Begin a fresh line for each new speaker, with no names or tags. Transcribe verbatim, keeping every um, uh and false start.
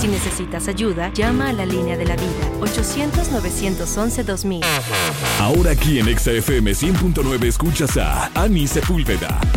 Si necesitas ayuda, llama a la línea de la vida, ochocientos, novecientos once, dos mil.
Ahora aquí en Exa F M cien punto nueve escuchas a Ani Sepúlveda,